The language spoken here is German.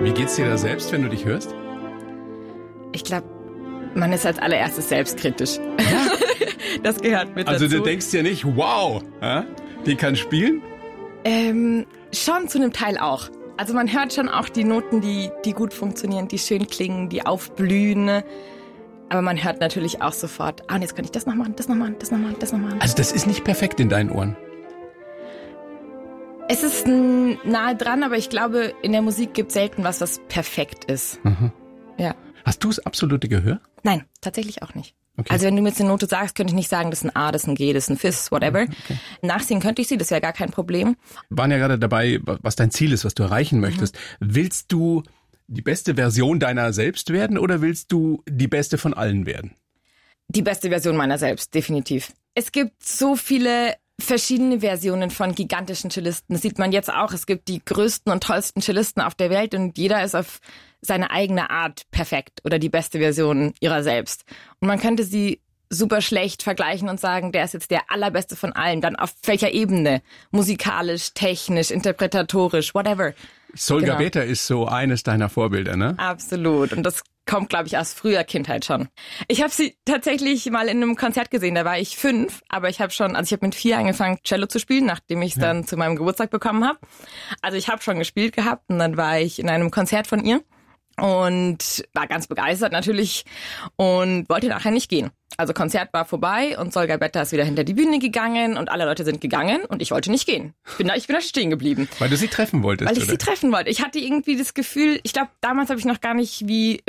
Wie geht's dir da selbst, wenn du dich hörst? Ich glaube, man ist als allererstes selbstkritisch. Ja. Das gehört mit dazu. Also du denkst ja nicht, wow, die kann spielen? Schon zu einem Teil auch. Also man hört schon auch die Noten, die gut funktionieren, die schön klingen, die aufblühen. Aber man hört natürlich auch sofort, und jetzt kann ich das noch machen, das noch machen, das noch machen, das noch machen. Also das ist nicht perfekt in deinen Ohren? Es ist nahe dran, aber ich glaube, in der Musik gibt es selten was perfekt ist. Mhm. Ja. Hast du das absolute Gehör? Nein, tatsächlich auch nicht. Okay. Also wenn du mir jetzt eine Note sagst, könnte ich nicht sagen, das ist ein A, das ist ein G, das ist ein Fis, whatever. Okay. Nachsehen könnte ich sie, das wäre gar kein Problem. Wir waren ja gerade dabei, was dein Ziel ist, was du erreichen möchtest. Willst du die beste Version deiner selbst werden oder willst du die beste von allen werden? Die beste Version meiner selbst, definitiv. Es gibt so viele verschiedene Versionen von gigantischen Cellisten. Das sieht man jetzt auch. Es gibt die größten und tollsten Cellisten auf der Welt und jeder ist auf seine eigene Art perfekt oder die beste Version ihrer selbst. Und man könnte sie super schlecht vergleichen und sagen, der ist jetzt der allerbeste von allen. Dann auf welcher Ebene? Musikalisch, technisch, interpretatorisch, whatever. Solga Beta ist so eines deiner Vorbilder, ne? Absolut. Und das kommt, glaube ich, aus früher Kindheit schon. Ich habe sie tatsächlich mal in einem Konzert gesehen, da war ich 5, aber ich habe mit 4 angefangen, Cello zu spielen, nachdem ich es dann zu meinem Geburtstag bekommen habe. Also ich habe schon gespielt gehabt und dann war ich in einem Konzert von ihr und war ganz begeistert natürlich und wollte nachher nicht gehen. Also Konzert war vorbei und Solga Beta ist wieder hinter die Bühne gegangen und alle Leute sind gegangen und ich wollte nicht gehen. Ich bin da stehen geblieben. Weil du sie treffen wolltest, Weil ich sie treffen wollte. Ich hatte irgendwie das Gefühl, ich glaube, damals habe ich noch gar nicht, wie